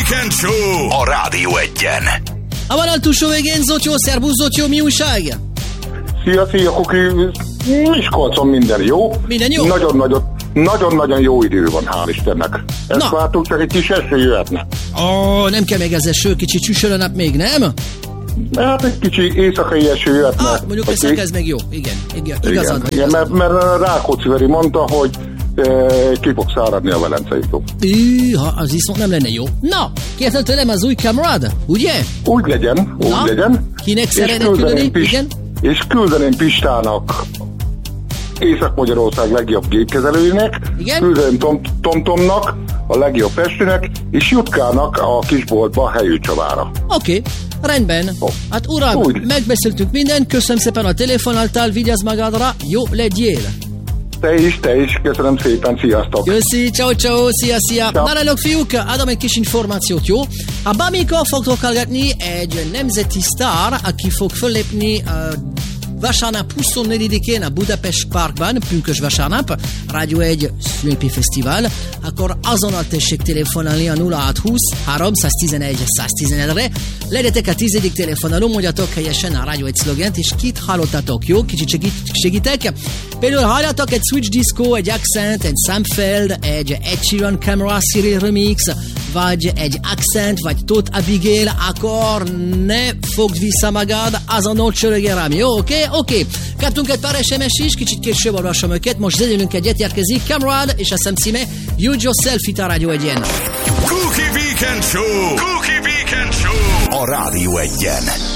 Weekend Show a Rádió Egyen. A vonaltúsó végén Zotyó, szervusz Zotyó, mi újság? Szia, Kuki, Miskolcon minden jó. Minden jó? Nagyon-nagyon jó idő van, hál' Istennek. Ezt vártunk, csak egy kis eső jöhetne. Nem kell még ez eső, kicsit csüssöl a nap még, nem? Hát egy kicsi éjszakai eső jöhetne. Mondjuk éjszaka ez még jó, igen, igazad. Igen, mert Rákóczi Veri mondta, hogy ki fog száradni a Velencei tó. Az viszont nem lenne jó. Na, kérted tőlem az új kamerád, ugye? Úgy legyen. Kinek szeretnél küldeni? Igen? És küldeném Pistának, Észak-Magyarország legjobb gépkezelőjének, küldeném Tomtomnak, a legjobb festőnek, és Jutkának a kisboltba Helyő Csavára. Oké. Rendben. Hát uram, megbeszéltünk mindent, köszönöm szépen a telefonáltál, vigyázz magadra, jó legyél. Te is, köszönöm szépen, sziasztok. Köszi, ciao, szia. Na, fiúk, adom egy kis információt, jó? A bármikor fogtok hallgatni egy nemzeti sztár, aki fog fölépni vasárnap 24-én a Budapest Parkban, pünkös vasárnap, Rádió 1 szülőpi fesztivál, akkor azonnal tessék telefonálni a 0620 311 111-re. Legyetek a 10. telefonáló, mondjatok helyesen a Rádió 1 szlogent, és kit hallottatok, jó? Kicsit segítek. Például halljatok egy Switch Disco, egy Accent, egy Samfeld, egy Ed Sheeran Camera Series Remix, vagy egy Accent, vagy Tot Abigail, akkor ne fogd vissza magad, azonnal csörögj rám, jó? Oké. Kaptunk egy pár SMS is, kicsit később olvasom őket, most zenélünk egyet, érkezik Cameron, és a szemcíme You Yourself itt a Rádió Egyen. Cookie Weekend Show a Rádió Egyen.